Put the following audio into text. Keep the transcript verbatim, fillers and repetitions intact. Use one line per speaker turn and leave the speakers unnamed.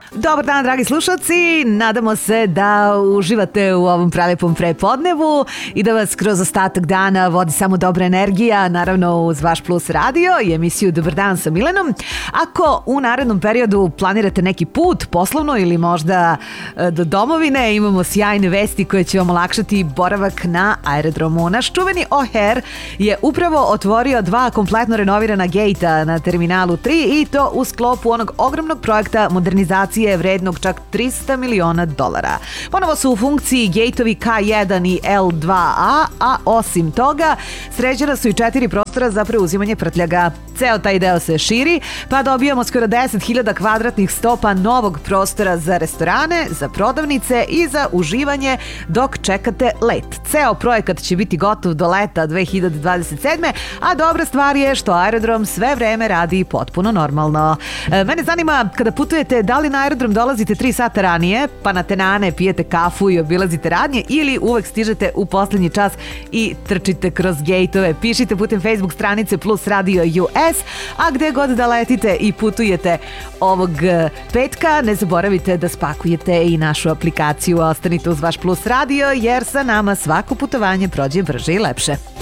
Dobar dan, dragi slušalci. Nadamo se da uživate u ovom pralepom prepodnevu i da vas kroz ostatak dana vodi samo dobra energija, naravno uz vaš Plus radio i emisiju Dobar dan sa Milenom. Ako u narednom periodu planirate neki put, poslovno ili možda do domovine, imamo sjajne vesti koje će vam olakšati boravak na aerodromu. Naš čuveni O'Hare je upravo otvorio dva kompletno renovirana gejta na terminalu tri i to u sklopu onog ogromnog projekta modernizacije vrednog čak trista miliona dolara. Ponovo su u funkciji gejtovi K jedan i L dva A, a osim toga sređena su i četiri prostora za preuzimanje prtljaga. Ceo taj deo se širi, pa dobijamo skoro deset hiljada kvadratnih stopa novog prostora za restorane, za prodavnice i za uživanje dok čekate let. Ceo projekat će biti gotov do leta dve hiljade dvadeset sedme. a dobra stvar je što aerodrom sve vreme radi potpuno normalno. E, mene zanima, kada putujete, da li na aerodrom dolazite tri sata ranije, pa na tenane pijete kafu i obilazite radnje, ili uvek stižete u poslednji čas i trčite kroz gejtove. Pišite putem Facebook stranice Plus Radio U S, a gde god da letite i putujete ovog petka, ne zaboravite da spakujete i našu aplikaciju. Ostanite uz vaš Plus Radio, jer sa nama svako putovanje prođe brže i lepše.